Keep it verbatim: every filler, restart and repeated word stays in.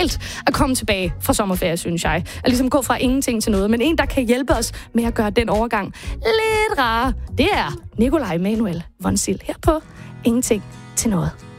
genialt at komme tilbage fra sommerferie, synes jeg. At ligesom gå fra ingenting til noget. Men en, der kan hjælpe os med at gøre den overgang lidt rarere, det er Nikolaj Emanuel Vonsild her på Ingenting til Noget.